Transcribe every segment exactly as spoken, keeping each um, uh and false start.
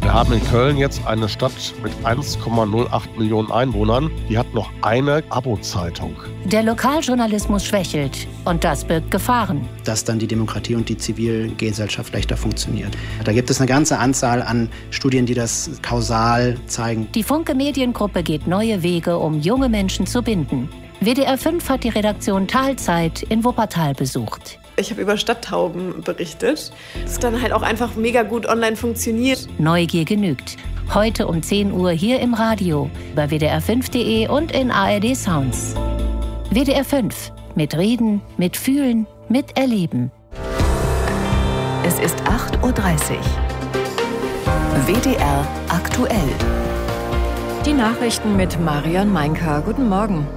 Wir haben in Köln jetzt eine Stadt mit eins Komma null acht Millionen Einwohnern. Die hat noch eine Abo-Zeitung. Der Lokaljournalismus schwächelt und das birgt Gefahren. Dass dann die Demokratie und die Zivilgesellschaft schlechter funktioniert. Da gibt es eine ganze Anzahl an Studien, die das kausal zeigen. Die Funke Mediengruppe geht neue Wege, um junge Menschen zu binden. W D R fünf hat die Redaktion Talzeit in Wuppertal besucht. Ich habe über Stadttauben berichtet. Das dann halt auch einfach mega gut online funktioniert. Neugier genügt. Heute um zehn Uhr hier im Radio, bei W D R fünf punkt de und in A R D Sounds. W D R fünf. Mit Reden, mit Fühlen, mit Erleben. Es ist acht Uhr dreißig. W D R aktuell. Die Nachrichten mit Marion Meinker. Guten Morgen.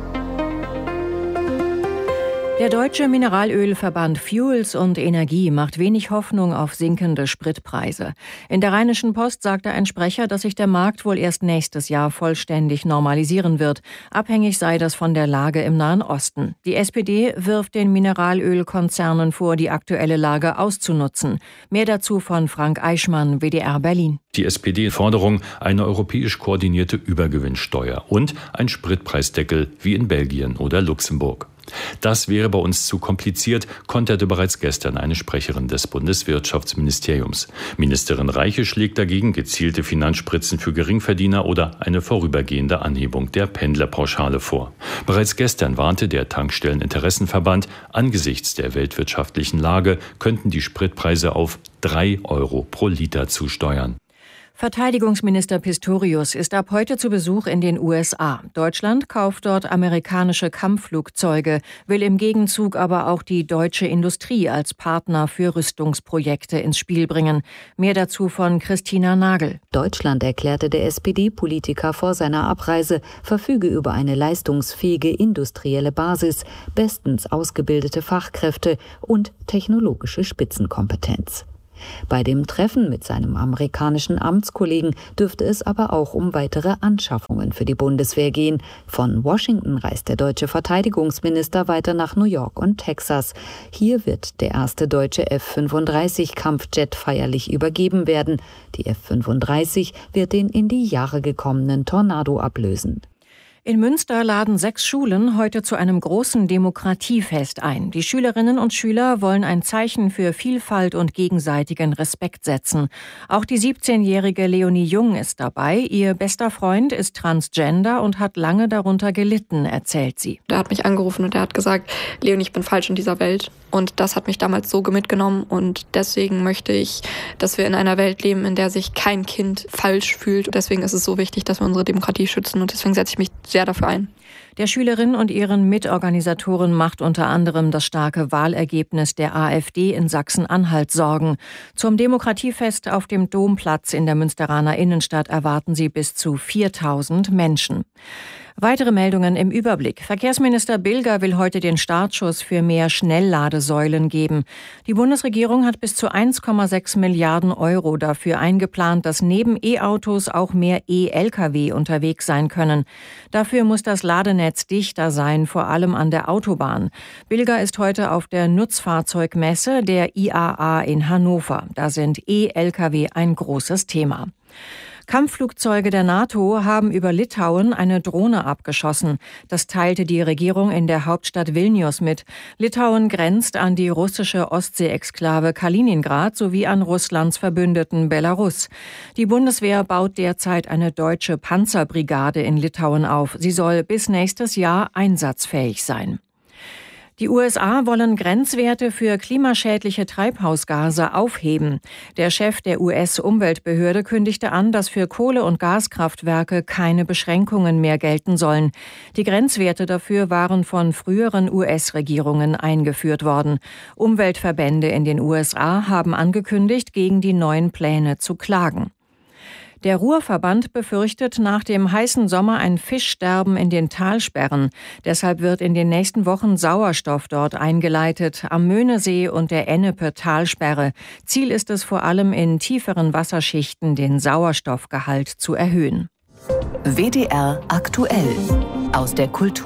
Der deutsche Mineralölverband Fuels und Energie macht wenig Hoffnung auf sinkende Spritpreise. In der Rheinischen Post sagte ein Sprecher, dass sich der Markt wohl erst nächstes Jahr vollständig normalisieren wird. Abhängig sei das von der Lage im Nahen Osten. Die S P D wirft den Mineralölkonzernen vor, die aktuelle Lage auszunutzen. Mehr dazu von Frank Eichmann, W D R Berlin. Die S P D-Forderung eine europäisch koordinierte Übergewinnsteuer und ein Spritpreisdeckel wie in Belgien oder Luxemburg. Das wäre bei uns zu kompliziert, konterte bereits gestern eine Sprecherin des Bundeswirtschaftsministeriums. Ministerin Reiche schlägt dagegen gezielte Finanzspritzen für Geringverdiener oder eine vorübergehende Anhebung der Pendlerpauschale vor. Bereits gestern warnte der Tankstelleninteressenverband, angesichts der weltwirtschaftlichen Lage könnten die Spritpreise auf drei Euro pro Liter zusteuern. Verteidigungsminister Pistorius ist ab heute zu Besuch in den U S A. Deutschland kauft dort amerikanische Kampfflugzeuge, will im Gegenzug aber auch die deutsche Industrie als Partner für Rüstungsprojekte ins Spiel bringen. Mehr dazu von Christina Nagel. Deutschland, erklärte der S P D-Politiker vor seiner Abreise, verfüge über eine leistungsfähige industrielle Basis, bestens ausgebildete Fachkräfte und technologische Spitzenkompetenz. Bei dem Treffen mit seinem amerikanischen Amtskollegen dürfte es aber auch um weitere Anschaffungen für die Bundeswehr gehen. Von Washington reist der deutsche Verteidigungsminister weiter nach New York und Texas. Hier wird der erste deutsche F fünfunddreißig Kampfjet feierlich übergeben werden. Die F fünfunddreißig wird den in die Jahre gekommenen Tornado ablösen. In Münster laden sechs Schulen heute zu einem großen Demokratiefest ein. Die Schülerinnen und Schüler wollen ein Zeichen für Vielfalt und gegenseitigen Respekt setzen. Auch die siebzehnjährige Leonie Jung ist dabei. Ihr bester Freund ist Transgender und hat lange darunter gelitten, erzählt sie. Der hat mich angerufen und er hat gesagt, Leonie, ich bin falsch in dieser Welt. Und das hat mich damals so mitgenommen und deswegen möchte ich, dass wir in einer Welt leben, in der sich kein Kind falsch fühlt. Und deswegen ist es so wichtig, dass wir unsere Demokratie schützen und deswegen setze ich mich sehr dafür ein. Der Schülerin und ihren Mitorganisatoren macht unter anderem das starke Wahlergebnis der AfD in Sachsen-Anhalt Sorgen. Zum Demokratiefest auf dem Domplatz in der Münsteraner Innenstadt erwarten sie bis zu viertausend Menschen. Weitere Meldungen im Überblick. Verkehrsminister Bilger will heute den Startschuss für mehr Schnellladesäulen geben. Die Bundesregierung hat bis zu eins Komma sechs Milliarden Euro dafür eingeplant, dass neben E-Autos auch mehr E-L K W unterwegs sein können. Dafür muss das Ladenetz dichter sein, vor allem an der Autobahn. Bilger ist heute auf der Nutzfahrzeugmesse der I A A in Hannover. Da sind E-L K W ein großes Thema. Kampfflugzeuge der NATO haben über Litauen eine Drohne abgeschossen. Das teilte die Regierung in der Hauptstadt Vilnius mit. Litauen grenzt an die russische Ostsee-Exklave Kaliningrad sowie an Russlands Verbündeten Belarus. Die Bundeswehr baut derzeit eine deutsche Panzerbrigade in Litauen auf. Sie soll bis nächstes Jahr einsatzfähig sein. Die U S A wollen Grenzwerte für klimaschädliche Treibhausgase aufheben. Der Chef der U S-Umweltbehörde kündigte an, dass für Kohle- und Gaskraftwerke keine Beschränkungen mehr gelten sollen. Die Grenzwerte dafür waren von früheren U S-Regierungen eingeführt worden. Umweltverbände in den U S A haben angekündigt, gegen die neuen Pläne zu klagen. Der Ruhrverband befürchtet nach dem heißen Sommer ein Fischsterben in den Talsperren. Deshalb wird in den nächsten Wochen Sauerstoff dort eingeleitet, am Möhnesee und der Ennepe-Talsperre. Ziel ist es vor allem in tieferen Wasserschichten, den Sauerstoffgehalt zu erhöhen. W D R aktuell aus der Kultur.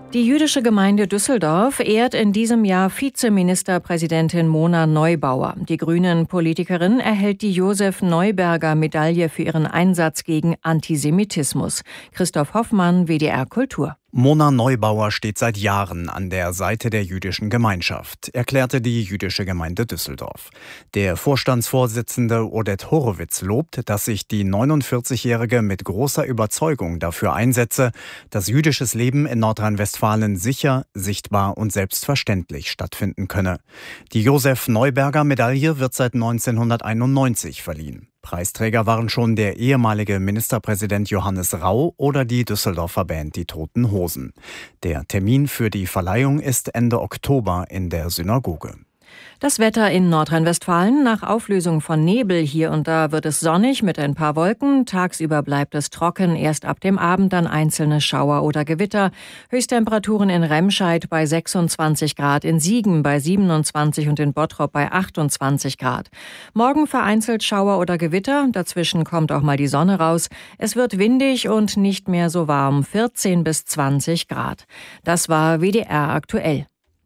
Die jüdische Gemeinde Düsseldorf ehrt in diesem Jahr Vizeministerpräsidentin Mona Neubauer. Die Grünen-Politikerin erhält die Josef-Neuberger-Medaille für ihren Einsatz gegen Antisemitismus. Christoph Hoffmann, W D R Kultur. Mona Neubauer steht seit Jahren an der Seite der jüdischen Gemeinschaft, erklärte die jüdische Gemeinde Düsseldorf. Der Vorstandsvorsitzende Oded Horowitz lobt, dass sich die neunundvierzigjährige mit großer Überzeugung dafür einsetze, dass jüdisches Leben in Nordrhein-Westfalen sicher, sichtbar und selbstverständlich stattfinden könne. Die Josef-Neuberger-Medaille wird seit neunzehnhunderteinundneunzig verliehen. Preisträger waren schon der ehemalige Ministerpräsident Johannes Rau oder die Düsseldorfer Band Die Toten Hosen. Der Termin für die Verleihung ist Ende Oktober in der Synagoge. Das Wetter in Nordrhein-Westfalen. Nach Auflösung von Nebel hier und da wird es sonnig mit ein paar Wolken. Tagsüber bleibt es trocken, erst ab dem Abend dann einzelne Schauer oder Gewitter. Höchsttemperaturen in Remscheid bei sechsundzwanzig Grad, in Siegen bei siebenundzwanzig und in Bottrop bei achtundzwanzig Grad. Morgen vereinzelt Schauer oder Gewitter, dazwischen kommt auch mal die Sonne raus. Es wird windig und nicht mehr so warm, vierzehn bis zwanzig Grad. Das war W D R aktuell.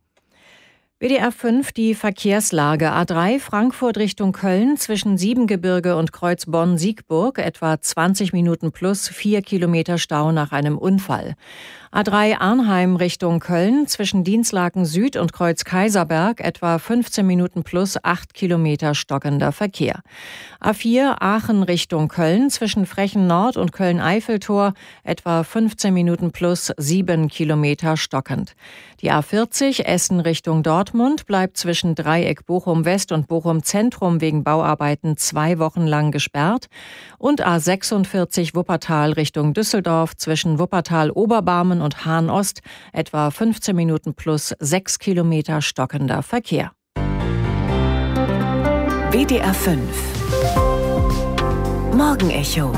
W D R fünf, die Verkehrslage. A drei Frankfurt Richtung Köln zwischen Siebengebirge und Kreuz Bonn-Siegburg etwa zwanzig Minuten plus vier Kilometer Stau nach einem Unfall. A drei Arnheim Richtung Köln zwischen Dinslaken Süd und Kreuz Kaiserberg etwa fünfzehn Minuten plus acht Kilometer stockender Verkehr. A vier Aachen Richtung Köln zwischen Frechen Nord und Köln-Eiffeltor etwa fünfzehn Minuten plus sieben Kilometer stockend. Die A vierzig Essen Richtung Dortmund bleibt zwischen Dreieck Bochum West und Bochum Zentrum wegen Bauarbeiten zwei Wochen lang gesperrt. Und A sechsundvierzig Wuppertal Richtung Düsseldorf zwischen Wuppertal-Oberbarmen und Hahn-Ost etwa fünfzehn Minuten plus sechs Kilometer stockender Verkehr. W D R fünf Morgenecho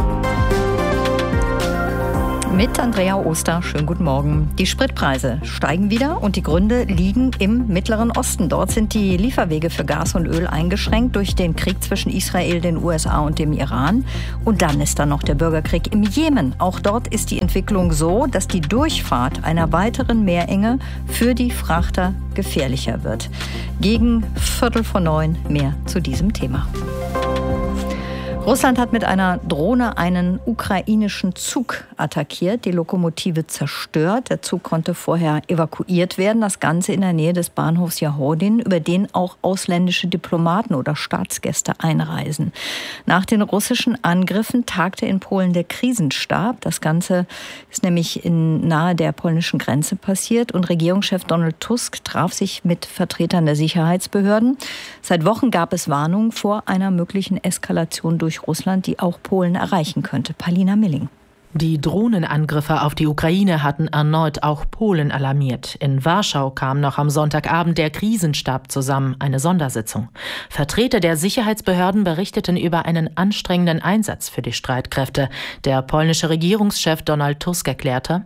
mit Andrea Oster. Schönen guten Morgen. Die Spritpreise steigen wieder und die Gründe liegen im Mittleren Osten. Dort sind die Lieferwege für Gas und Öl eingeschränkt durch den Krieg zwischen Israel, den U S A und dem Iran. Und dann ist da noch der Bürgerkrieg im Jemen. Auch dort ist die Entwicklung so, dass die Durchfahrt einer weiteren Meerenge für die Frachter gefährlicher wird. Gegen Viertel vor neun mehr zu diesem Thema. Russland hat mit einer Drohne einen ukrainischen Zug attackiert, die Lokomotive zerstört. Der Zug konnte vorher evakuiert werden, das Ganze in der Nähe des Bahnhofs Jahodin, über den auch ausländische Diplomaten oder Staatsgäste einreisen. Nach den russischen Angriffen tagte in Polen der Krisenstab. Das Ganze ist nämlich in nahe der polnischen Grenze passiert und Regierungschef Donald Tusk traf sich mit Vertretern der Sicherheitsbehörden. Seit Wochen gab es Warnungen vor einer möglichen Eskalation durch Russland, die auch Polen erreichen könnte. Palina Milling. Die Drohnenangriffe auf die Ukraine hatten erneut auch Polen alarmiert. In Warschau kam noch am Sonntagabend der Krisenstab zusammen, eine Sondersitzung. Vertreter der Sicherheitsbehörden berichteten über einen anstrengenden Einsatz für die Streitkräfte. Der polnische Regierungschef Donald Tusk erklärte,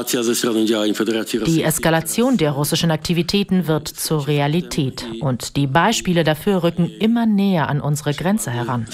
die Eskalation der russischen Aktivitäten wird zur Realität und die Beispiele dafür rücken immer näher an unsere Grenze heran.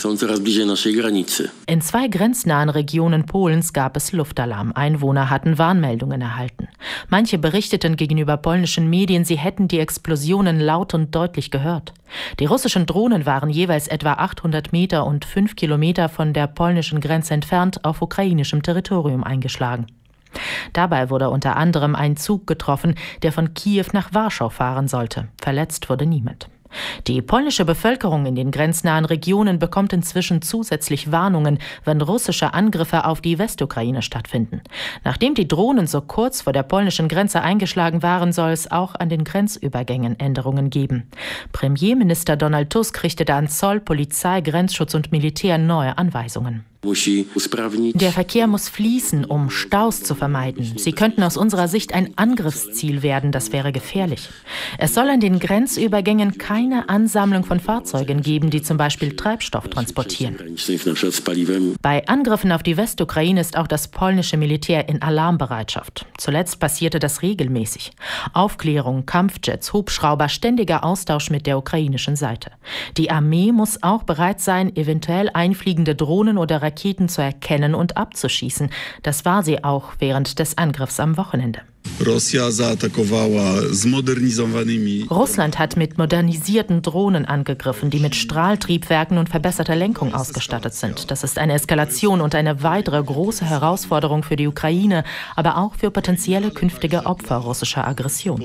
In zwei grenznahen Regionen Polens gab es Luftalarm. Einwohner hatten Warnmeldungen erhalten. Manche berichteten gegenüber polnischen Medien, sie hätten die Explosionen laut und deutlich gehört. Die russischen Drohnen waren jeweils etwa achthundert Meter und fünf Kilometer von der polnischen Grenze entfernt auf ukrainischem Territorium eingeschlagen. Dabei wurde unter anderem ein Zug getroffen, der von Kiew nach Warschau fahren sollte. Verletzt wurde niemand. Die polnische Bevölkerung in den grenznahen Regionen bekommt inzwischen zusätzlich Warnungen, wenn russische Angriffe auf die Westukraine stattfinden. Nachdem die Drohnen so kurz vor der polnischen Grenze eingeschlagen waren, soll es auch an den Grenzübergängen Änderungen geben. Premierminister Donald Tusk richtete an Zoll, Polizei, Grenzschutz und Militär neue Anweisungen. Der Verkehr muss fließen, um Staus zu vermeiden. Sie könnten aus unserer Sicht ein Angriffsziel werden, das wäre gefährlich. Es soll an den Grenzübergängen keine Ansammlung von Fahrzeugen geben, die zum Beispiel Treibstoff transportieren. Bei Angriffen auf die Westukraine ist auch das polnische Militär in Alarmbereitschaft. Zuletzt passierte das regelmäßig. Aufklärung, Kampfjets, Hubschrauber, ständiger Austausch mit der ukrainischen Seite. Die Armee muss auch bereit sein, eventuell einfliegende Drohnen oder Raketen Raketen zu erkennen und abzuschießen. Das war sie auch während des Angriffs am Wochenende. Russland hat mit modernisierten Drohnen angegriffen, die mit Strahltriebwerken und verbesserter Lenkung ausgestattet sind. Das ist eine Eskalation und eine weitere große Herausforderung für die Ukraine, aber auch für potenzielle künftige Opfer russischer Aggression,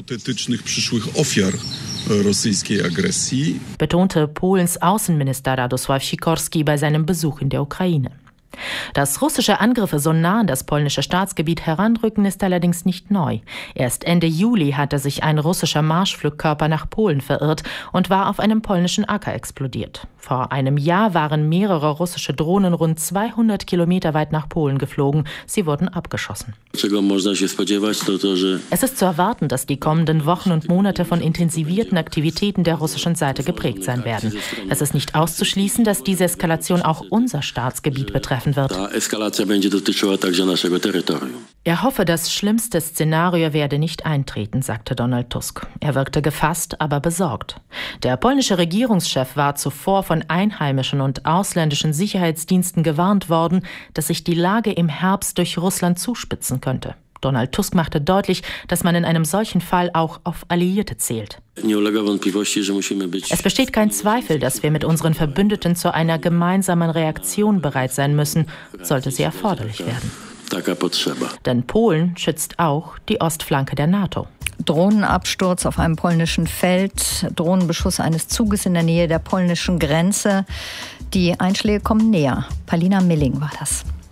betonte Polens Außenminister Radosław Sikorski bei seinem Besuch in der Ukraine. Dass russische Angriffe so nah an das polnische Staatsgebiet heranrücken, ist allerdings nicht neu. Erst Ende Juli hatte sich ein russischer Marschflugkörper nach Polen verirrt und war auf einem polnischen Acker explodiert. Vor einem Jahr waren mehrere russische Drohnen rund zweihundert Kilometer weit nach Polen geflogen. Sie wurden abgeschossen. Es ist zu erwarten, dass die kommenden Wochen und Monate von intensivierten Aktivitäten der russischen Seite geprägt sein werden. Es ist nicht auszuschließen, dass diese Eskalation auch unser Staatsgebiet betreffen wird. Er hoffe, das schlimmste Szenario werde nicht eintreten, sagte Donald Tusk. Er wirkte gefasst, aber besorgt. Der polnische Regierungschef war zuvor von einheimischen und ausländischen Sicherheitsdiensten gewarnt worden, dass sich die Lage im Herbst durch Russland zuspitzen könnte. Donald Tusk machte deutlich, dass man in einem solchen Fall auch auf Alliierte zählt. Es besteht kein Zweifel, dass wir mit unseren Verbündeten zu einer gemeinsamen Reaktion bereit sein müssen, sollte sie erforderlich werden. Denn Polen schützt auch die Ostflanke der NATO. Drohnenabsturz auf einem polnischen Feld, Drohnenbeschuss eines Zuges in der Nähe der polnischen Grenze. Die Einschläge kommen näher. Palina Milling war das.